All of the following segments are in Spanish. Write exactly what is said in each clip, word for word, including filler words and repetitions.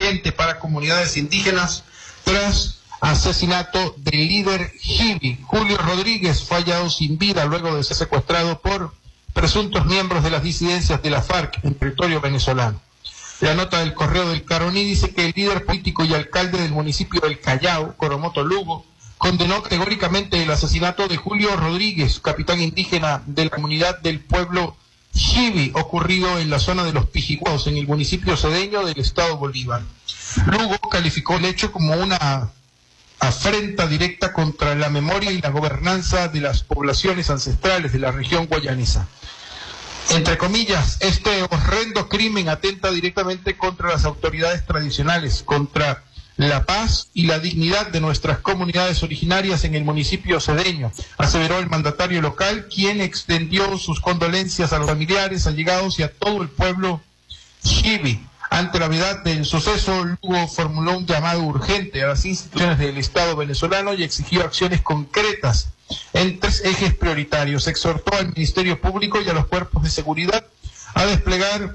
urgente para comunidades indígenas tras asesinato del líder Hibi. Julio Rodríguez fue hallado sin vida luego de ser secuestrado por presuntos miembros de las disidencias de la FARC en territorio venezolano. La nota del Correo del Caroní dice que el líder político y alcalde del municipio del Callao, Coromoto Lugo, condenó categóricamente el asesinato de Julio Rodríguez, capitán indígena de la comunidad del pueblo Hibi, ocurrido en la zona de los Pijiguaos, en el municipio cedeño del estado Bolívar. Lugo calificó el hecho como una afrenta directa contra la memoria y la gobernanza de las poblaciones ancestrales de la región guayanesa. Entre comillas, este horrendo crimen atenta directamente contra las autoridades tradicionales, contra la paz y la dignidad de nuestras comunidades originarias en el municipio cedeño, aseveró el mandatario local, quien extendió sus condolencias a los familiares, allegados y a todo el pueblo Hibi. Ante la gravedad del suceso, Lugo formuló un llamado urgente a las instituciones del Estado venezolano y exigió acciones concretas en tres ejes prioritarios. Exhortó al Ministerio Público y a los cuerpos de seguridad a desplegar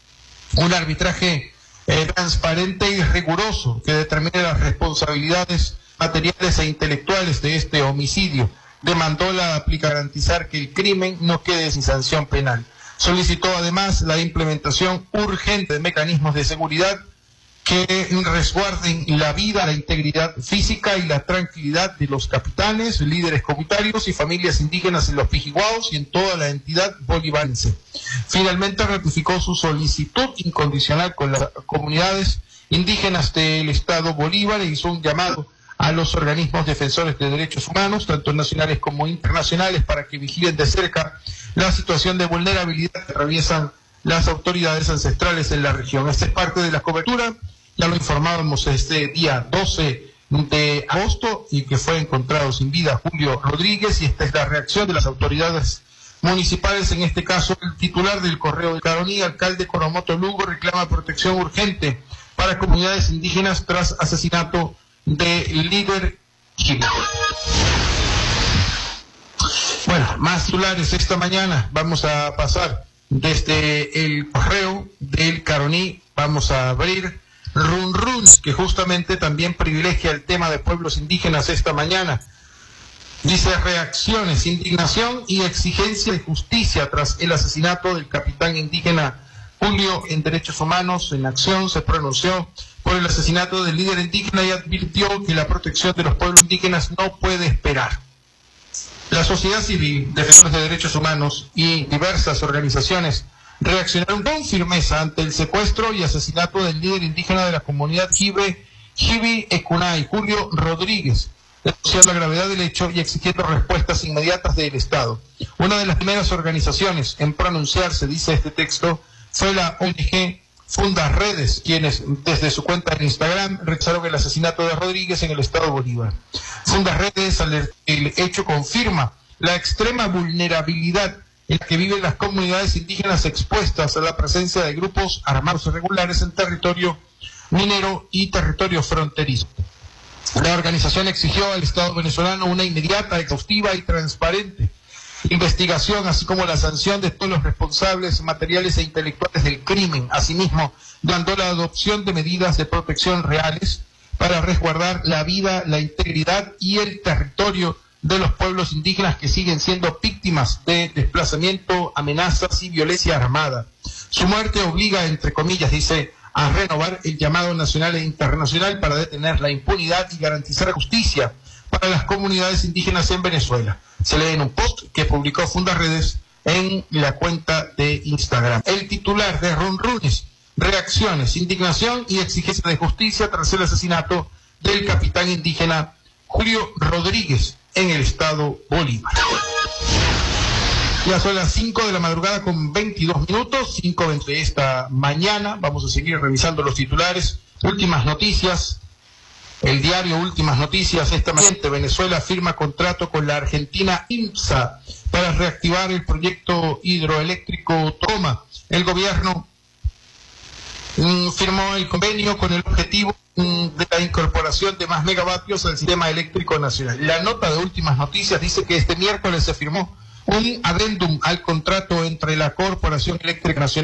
un arbitraje eh, transparente y riguroso que determine las responsabilidades materiales e intelectuales de este homicidio. Demandó la aplicación para garantizar que el crimen no quede sin sanción penal. Solicitó además la implementación urgente de mecanismos de seguridad que resguarden la vida, la integridad física y la tranquilidad de los capitanes, líderes comunitarios y familias indígenas en los Pijiguaos y en toda la entidad bolivarense. Finalmente ratificó su solicitud incondicional con las comunidades indígenas del estado Bolívar e hizo un llamado a los organismos defensores de derechos humanos, tanto nacionales como internacionales, para que vigilen de cerca la situación de vulnerabilidad que atraviesan las autoridades ancestrales en la región. Esta es parte de la cobertura, ya lo informábamos este día doce de agosto, y que fue encontrado sin vida Julio Rodríguez, y esta es la reacción de las autoridades municipales. En este caso, el titular del Correo del Caroní, alcalde Coromoto Lugo, reclama protección urgente para comunidades indígenas tras asesinato del líder Hibi. Bueno, más titulares esta mañana. Vamos a pasar desde el Correo del Caroní, vamos a abrir Run Runs, que justamente también privilegia el tema de pueblos indígenas esta mañana. Dice: reacciones, indignación y exigencia de justicia tras el asesinato del capitán indígena Julio. En Derechos Humanos en Acción se pronunció por el asesinato del líder indígena y advirtió que la protección de los pueblos indígenas no puede esperar. La sociedad civil, defensores de derechos humanos y diversas organizaciones reaccionaron con firmeza ante el secuestro y asesinato del líder indígena de la comunidad Hibi, Hibi Ecunay, Julio Rodríguez, denunciando la gravedad del hecho y exigiendo respuestas inmediatas del Estado. Una de las primeras organizaciones en pronunciarse, dice este texto, fue la O N G Fundaredes, quienes desde su cuenta en Instagram rechazaron el asesinato de Rodríguez en el estado Bolívar. Fundaredes, el hecho confirma la extrema vulnerabilidad en la que viven las comunidades indígenas expuestas a la presencia de grupos armados irregulares en territorio minero y territorio fronterizo. La organización exigió al Estado venezolano una inmediata, exhaustiva y transparente investigación, así como la sanción de todos los responsables materiales e intelectuales del crimen. Asimismo, demandó la adopción de medidas de protección reales para resguardar la vida, la integridad y el territorio de los pueblos indígenas que siguen siendo víctimas de desplazamiento, amenazas y violencia armada. Su muerte obliga, entre comillas, dice, a renovar el llamado nacional e internacional para detener la impunidad y garantizar justicia para las comunidades indígenas en Venezuela. Se lee en un post que publicó Fundaredes en la cuenta de Instagram. El titular de Run Runes: reacciones, indignación y exigencia de justicia tras el asesinato del capitán indígena Julio Rodríguez en el estado Bolívar. Ya son las cinco de la madrugada con veintidós minutos, cinco veinte de esta mañana. Vamos a seguir revisando los titulares. Últimas noticias. El diario Últimas Noticias esta mañana: Venezuela firma contrato con la Argentina IMSA para reactivar el proyecto hidroeléctrico Toma. El gobierno mm, firmó el convenio con el objetivo mm, de la incorporación de más megavatios al sistema eléctrico nacional. La nota de Últimas Noticias dice que este miércoles se firmó un adendum al contrato entre la Corporación Eléctrica Nacional